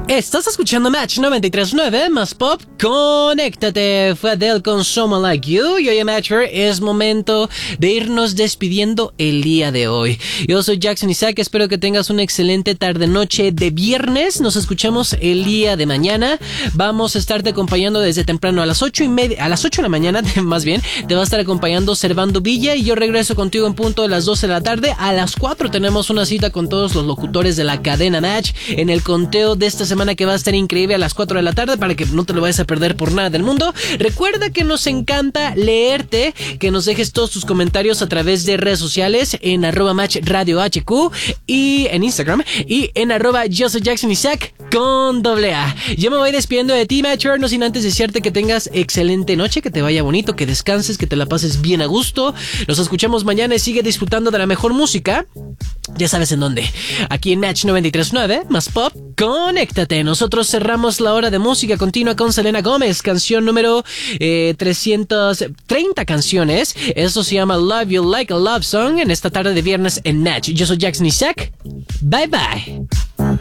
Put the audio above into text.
Estás escuchando Match 93.9 más pop. Conéctate. Fue Adele con Someone Like You. Y hoy en Matcher es momento de irnos despidiendo el día de hoy. Yo soy Jackson Isaac. Espero que tengas una excelente tarde-noche de viernes. Nos escuchamos el día de mañana. Vamos a estarte acompañando desde temprano a las 8:30, a las 8 de la mañana, más bien. Te va a estar acompañando Servando Villa. Y yo regreso contigo en punto de las 12 de la tarde. A las 4 tenemos una cita con todos los locutores de la cadena Match en el conteo de esta semana, que va a estar increíble a las 4 de la tarde para que no te lo vayas a perder por nada del mundo. Recuerda que nos encanta leerte, que nos dejes todos tus comentarios a través de redes sociales en @matchradiohq y en Instagram y en @yo soy Jackson Isaac con ¡A! Yo me voy despidiendo de ti, Matcher, no sin antes desearte que tengas excelente noche, que te vaya bonito, que descanses, que te la pases bien a gusto. Nos escuchamos mañana y sigue disfrutando de la mejor música. Ya sabes en dónde. Aquí en Match 93.9 más pop. Conéctate. Nosotros cerramos la hora de música continua con Selena Gómez, canción número 330 canciones. Eso se llama Love You Like a Love Song en esta tarde de viernes en Match. Yo soy Jackson Isaac. Bye bye.